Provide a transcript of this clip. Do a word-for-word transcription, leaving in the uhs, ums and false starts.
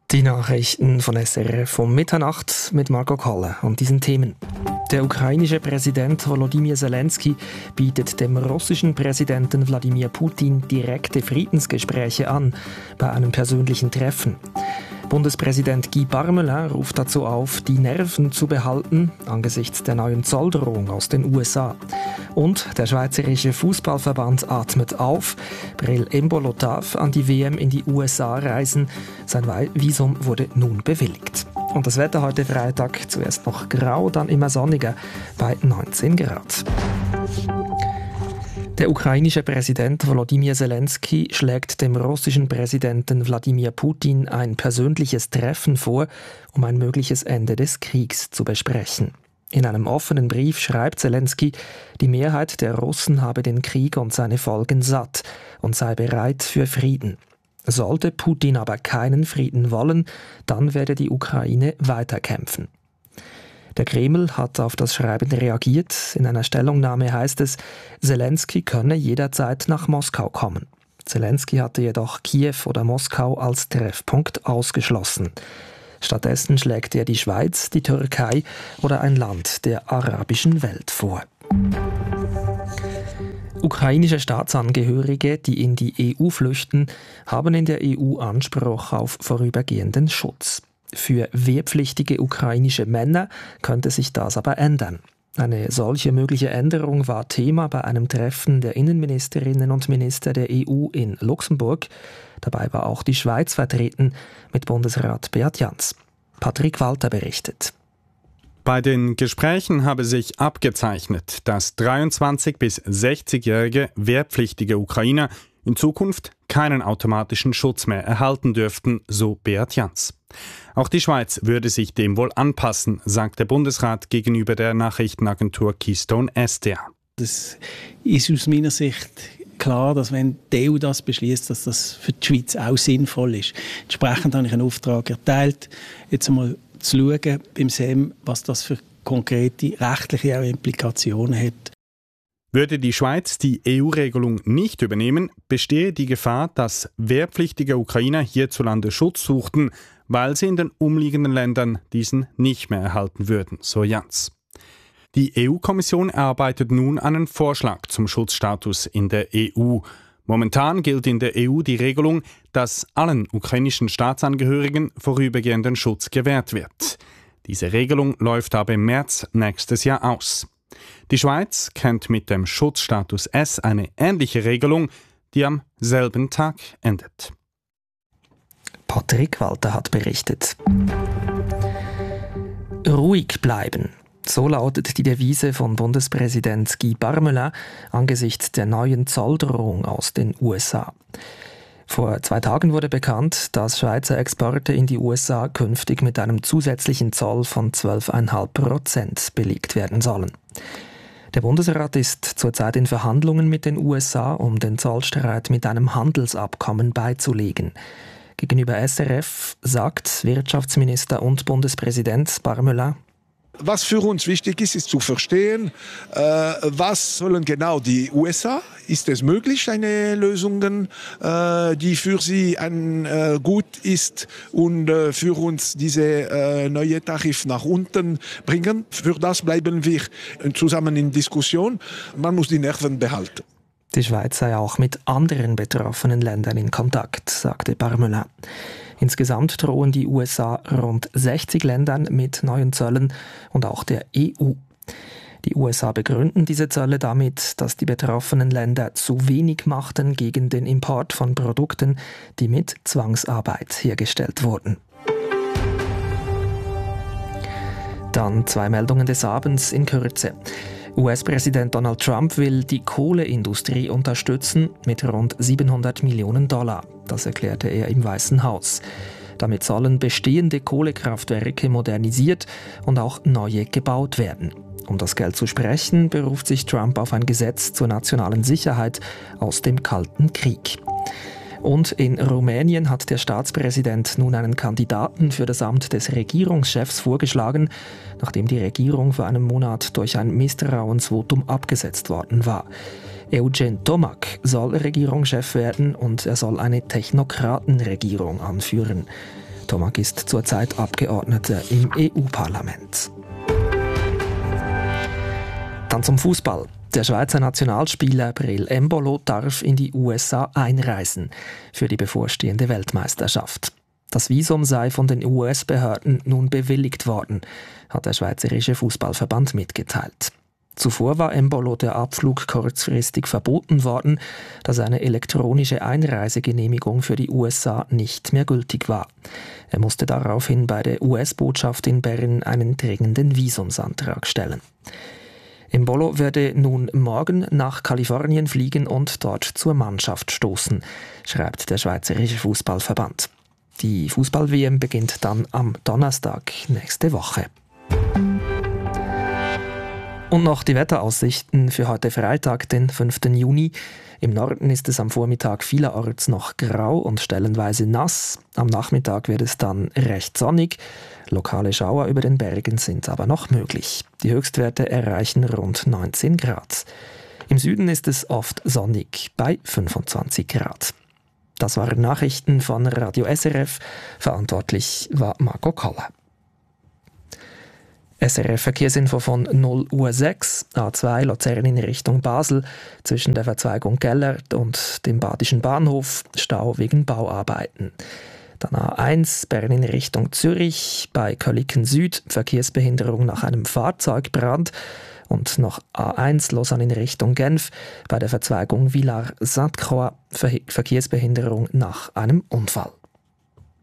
Die Nachrichten von S R F um Mitternacht mit Marco Kolle und diesen Themen. Der ukrainische Präsident Volodymyr Zelensky bietet dem russischen Präsidenten Wladimir Putin direkte Friedensgespräche an bei einem persönlichen Treffen. Bundespräsident Guy Parmelin ruft dazu auf, die Nerven zu behalten angesichts der neuen Zolldrohung aus den U S A. Und der Schweizerische Fußballverband atmet auf. Breel Embolo darf an die W M in die U S A reisen. Sein Visum wurde nun bewilligt. Und das Wetter heute Freitag, zuerst noch grau, dann immer sonniger bei neunzehn Grad. Der ukrainische Präsident Volodymyr Zelensky schlägt dem russischen Präsidenten Wladimir Putin ein persönliches Treffen vor, um ein mögliches Ende des Kriegs zu besprechen. In einem offenen Brief schreibt Zelensky, die Mehrheit der Russen habe den Krieg und seine Folgen satt und sei bereit für Frieden. Sollte Putin aber keinen Frieden wollen, dann werde die Ukraine weiterkämpfen. Der Kreml hat auf das Schreiben reagiert. In einer Stellungnahme heißt es, Zelensky könne jederzeit nach Moskau kommen. Zelensky hatte jedoch Kiew oder Moskau als Treffpunkt ausgeschlossen. Stattdessen schlägt er die Schweiz, die Türkei oder ein Land der arabischen Welt vor. Ukrainische Staatsangehörige, die in die E U flüchten, haben in der E U Anspruch auf vorübergehenden Schutz. Für wehrpflichtige ukrainische Männer könnte sich das aber ändern. Eine solche mögliche Änderung war Thema bei einem Treffen der Innenministerinnen und Minister der E U in Luxemburg. Dabei war auch die Schweiz vertreten mit Bundesrat Beat Jans. Patrick Walter berichtet. Bei den Gesprächen habe sich abgezeichnet, dass dreiundzwanzig- bis sechzigjährige wehrpflichtige Ukrainer in Zukunft keinen automatischen Schutz mehr erhalten dürften, so Beat Jans. Auch die Schweiz würde sich dem wohl anpassen, sagt der Bundesrat gegenüber der Nachrichtenagentur Keystone S D A. Es ist aus meiner Sicht klar, dass wenn die E U das beschließt, dass das für die Schweiz auch sinnvoll ist. Entsprechend habe ich einen Auftrag erteilt, jetzt einmal zu schauen beim S E M, was das für konkrete rechtliche Implikationen hat. Würde die Schweiz die E U-Regelung nicht übernehmen, bestehe die Gefahr, dass wehrpflichtige Ukrainer hierzulande Schutz suchten, weil sie in den umliegenden Ländern diesen nicht mehr erhalten würden, so Jans. Die E U-Kommission erarbeitet nun einen Vorschlag zum Schutzstatus in der E U. Momentan gilt in der E U die Regelung, dass allen ukrainischen Staatsangehörigen vorübergehenden Schutz gewährt wird. Diese Regelung läuft aber im März nächstes Jahr aus. Die Schweiz kennt mit dem Schutzstatus S eine ähnliche Regelung, die am selben Tag endet. Patrick Walter hat berichtet. Ruhig bleiben. So lautet die Devise von Bundespräsident Guy Parmelin angesichts der neuen Zolldrohung aus den U S A. Vor zwei Tagen wurde bekannt, dass Schweizer Exporte in die U S A künftig mit einem zusätzlichen Zoll von zwölf Komma fünf Prozent belegt werden sollen. Der Bundesrat ist zurzeit in Verhandlungen mit den U S A, um den Zollstreit mit einem Handelsabkommen beizulegen. Gegenüber S R F sagt Wirtschaftsminister und Bundespräsident Parmelin: Was für uns wichtig ist, ist zu verstehen, äh, was sollen genau die U S A? Ist es möglich, eine Lösung, äh, die für sie ein, äh, gut ist und äh, für uns diese äh, neue Tarif nach unten bringen? Für das bleiben wir zusammen in Diskussion. Man muss die Nerven behalten. Die Schweiz sei auch mit anderen betroffenen Ländern in Kontakt, sagte Parmelin. Insgesamt drohen die U S A rund sechzig Ländern mit neuen Zöllen und auch der E U. Die U S A begründen diese Zölle damit, dass die betroffenen Länder zu wenig machten gegen den Import von Produkten, die mit Zwangsarbeit hergestellt wurden. Dann zwei Meldungen des Abends in Kürze. U S-Präsident Donald Trump will die Kohleindustrie unterstützen mit rund siebenhundert Millionen Dollar. Das erklärte er im Weißen Haus. Damit sollen bestehende Kohlekraftwerke modernisiert und auch neue gebaut werden. Um das Geld zu sprechen, beruft sich Trump auf ein Gesetz zur nationalen Sicherheit aus dem Kalten Krieg. Und in Rumänien hat der Staatspräsident nun einen Kandidaten für das Amt des Regierungschefs vorgeschlagen, nachdem die Regierung vor einem Monat durch ein Misstrauensvotum abgesetzt worden war. Eugen Tomac soll Regierungschef werden und er soll eine Technokratenregierung anführen. Thomas ist zurzeit Abgeordneter im E U-Parlament. Dann zum Fußball. Der Schweizer Nationalspieler Breel Embolo darf in die U S A einreisen für die bevorstehende Weltmeisterschaft. Das Visum sei von den U S-Behörden nun bewilligt worden, hat der Schweizerische Fußballverband mitgeteilt. Zuvor war Embolo der Abflug kurzfristig verboten worden, da seine elektronische Einreisegenehmigung für die U S A nicht mehr gültig war. Er musste daraufhin bei der U S-Botschaft in Bern einen dringenden Visumsantrag stellen. Embolo werde nun morgen nach Kalifornien fliegen und dort zur Mannschaft stoßen, schreibt der Schweizerische Fußballverband. Die Fußball-W M beginnt dann am Donnerstag nächste Woche. Und noch die Wetteraussichten für heute Freitag, den fünften Juni. Im Norden ist es am Vormittag vielerorts noch grau und stellenweise nass. Am Nachmittag wird es dann recht sonnig. Lokale Schauer über den Bergen sind aber noch möglich. Die Höchstwerte erreichen rund neunzehn Grad. Im Süden ist es oft sonnig bei fünfundzwanzig Grad. Das waren Nachrichten von Radio S R F. Verantwortlich war Marco Koller. S R F Verkehrsinfo von null Uhr sechs, A zwei Luzern in Richtung Basel, zwischen der Verzweigung Gellert und dem Badischen Bahnhof, Stau wegen Bauarbeiten. Dann A eins Bern in Richtung Zürich, bei Köliken Süd, Verkehrsbehinderung nach einem Fahrzeugbrand. Und noch A eins Lausanne in Richtung Genf, bei der Verzweigung Villars-Sainte-Croix, Ver- Verkehrsbehinderung nach einem Unfall.